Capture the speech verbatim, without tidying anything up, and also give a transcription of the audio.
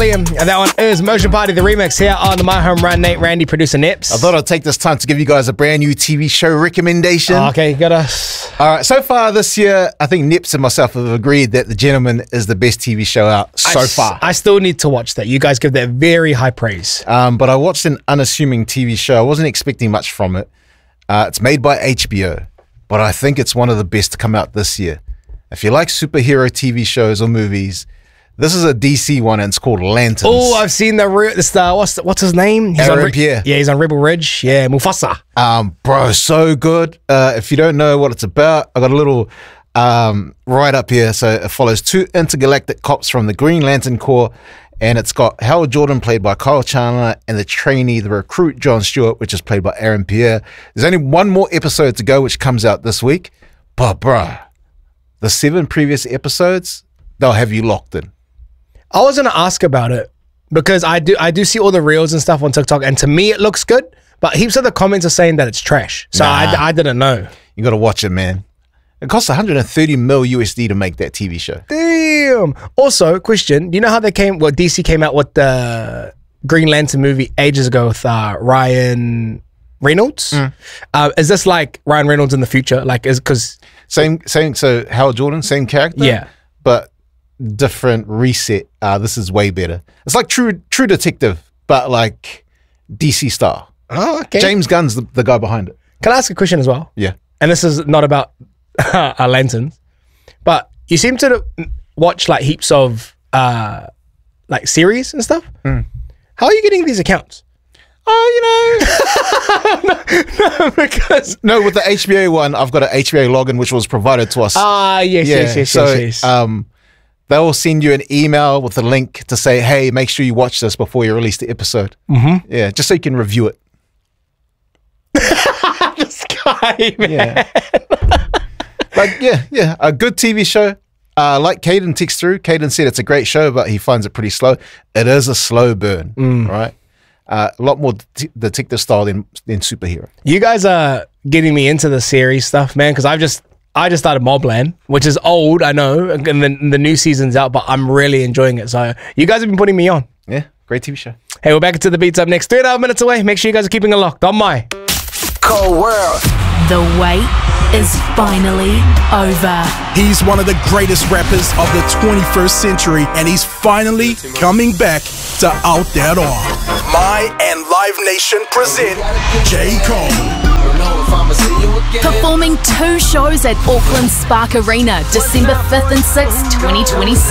Stallion. And that one is Motion Party, the remix here on the My Home Run. Nate, Randy, producer Nips. I thought I'd take this time to give you guys a brand new T V show recommendation. Oh, okay, got us. All right, so far this year, I think Nips and myself have agreed that The Gentleman is the best T V show out so I, far. I still need to watch that. You guys give that very high praise. Um, but I watched an unassuming T V show. I wasn't expecting much from it. Uh, it's made by H B O, but I think it's one of the best to come out this year. If you like superhero T V shows or movies, this is a D C one, and it's called Lanterns. Oh, I've seen the re- the star. What's the, what's his name? He's Aaron on Re- Pierre. Yeah, he's on Rebel Ridge. Yeah, Mufasa. Um, bro, so good. Uh, if you don't know what it's about, I got a little um, right up here. So it follows two intergalactic cops from the Green Lantern Corps, and it's got Hal Jordan, played by Kyle Chandler, and the trainee, the recruit, John Stewart, which is played by Aaron Pierre. There's only one more episode to go, which comes out this week. But, bro, the seven previous episodes, they'll have you locked in. I was gonna ask about it because I do I do see all the reels and stuff on TikTok, and to me it looks good, but heaps of the comments are saying that it's trash. So Nah. I, I didn't know. You got to watch it, man. It costs one hundred thirty mil U S D to make that T V show. Damn. Also, question: do you know how they came? Well, D C came out with the Green Lantern movie ages ago with uh, Ryan Reynolds. Mm. Uh, is this like Ryan Reynolds in the future? Like, is because same same. So Hal Jordan, same character. Yeah, but different reset. Uh, this is way better. It's like True True Detective, but like D C style. Oh, okay. James Gunn's the, the guy behind it. Can I ask a question as well? Yeah. And this is not about uh, lanterns, but you seem to watch like heaps of uh, like series and stuff. Mm. How are you getting these accounts? Oh, you know, no, no, because no, with the H B O one, I've got an H B O login which was provided to us. Ah, yes, yeah, yes, yes, so, yes, yes. Um, they will send you an email with a link to say, "Hey, make sure you watch this before you release the episode." Mm-hmm. Yeah, just so you can review it. This guy, man. Yeah. Like, yeah, yeah, a good T V show. Uh, like Caden text through, Caden said it's a great show, but he finds it pretty slow. It is a slow burn, Mm. right? Uh, a lot more det- detective style than than superhero. You guys are getting me into the series stuff, man, because I've just I just started Mobland, which is old, I know, and the, the new season's out, but I'm really enjoying it. So you guys have been putting me on. Yeah, great T V show. Hey, we're back into the beats up next. Three and a half minutes away. Make sure you guys are keeping it locked on my Cold World. The wait is finally over. He's one of the greatest rappers of the twenty-first century, and he's finally coming back to out that all. My and Live Nation present J. Cole. Performing two shows at Auckland Spark Arena, December fifth and sixth, twenty twenty-six.